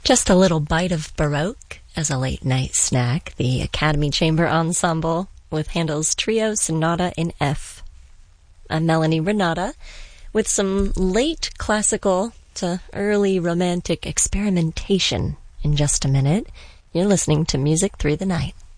Just a little bite of Baroque as a late-night snack, the Academy Chamber Ensemble with Handel's Trio Sonata in F. I'm Melanie Renata with some late classical to early romantic experimentation in just a minute. You're listening to Music Through the Night.